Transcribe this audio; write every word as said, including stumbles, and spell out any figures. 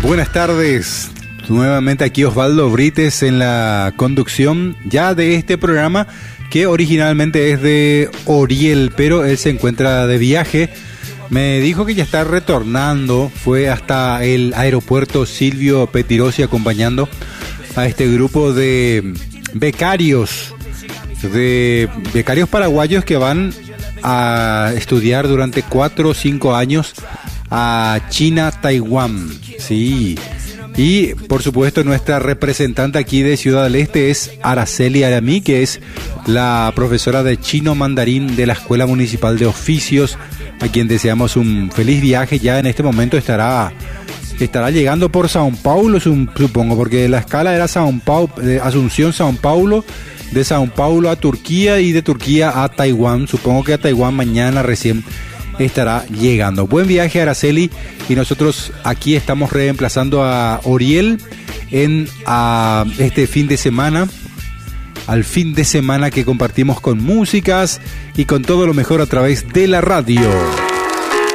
Buenas tardes, nuevamente aquí Osvaldo Brites en la conducción ya de este programa que originalmente es de Oriel, pero él se encuentra de viaje. Me dijo que ya está retornando, fue hasta el aeropuerto Silvio Pettirossi acompañando a este grupo de becarios, de becarios paraguayos que van a estudiar durante cuatro o cinco años a China, Taiwán, sí. Y por supuesto nuestra representante aquí de Ciudad del Este es Araceli Aramí, que es la profesora de chino mandarín de la Escuela Municipal de Oficios, a quien deseamos un feliz viaje. Ya en este momento estará estará llegando por Sao Paulo, supongo, porque la escala era Sao Paulo, Asunción, Sao Paulo, de Sao Paulo a Turquía y de Turquía a Taiwán. Supongo que a Taiwán mañana recién estará llegando. Buen viaje, Araceli, y nosotros aquí estamos reemplazando a Oriel en a este fin de semana, al fin de semana que compartimos con músicas y con todo lo mejor a través de la radio.